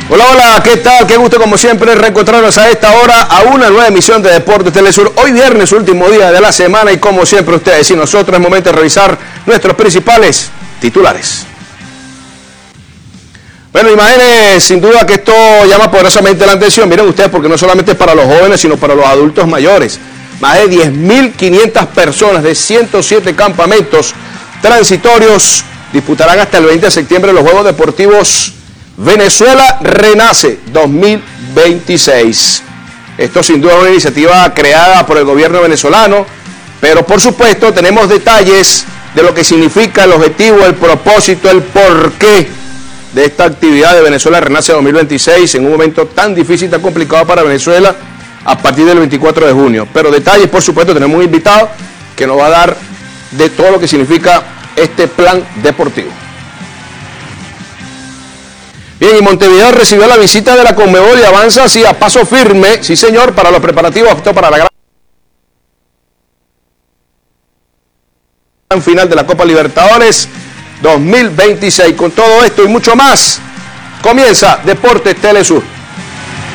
Hola, hola, ¿qué tal? Qué gusto como siempre reencontrarnos a esta hora a una nueva emisión de Deportes Telesur. Hoy viernes, último día de la semana y como siempre ustedes y nosotros es momento de revisar nuestros principales titulares. Bueno, imágenes, sin duda que esto llama poderosamente la atención. Miren ustedes, porque no solamente es para los jóvenes, sino para los adultos mayores. Más de 10.500 personas de 107 campamentos transitorios disputarán hasta el 20 de septiembre los Juegos Deportivos Venezuela Renace 2026. Esto sin duda es una iniciativa creada por el gobierno venezolano, pero por supuesto tenemos detalles de lo que significa el objetivo, el propósito, el porqué de esta actividad de Venezuela Renace 2026 en un momento tan difícil, tan complicado para Venezuela a partir del 24 de junio. Pero detalles, por supuesto, tenemos un invitado que nos va a dar de todo lo que significa este plan deportivo. Bien, y Montevideo recibió la visita de la Conmebol y avanza así a paso firme, sí señor, para los preparativos para la gran final de la Copa Libertadores 2026. Con todo esto y mucho más, comienza Deportes Telesur.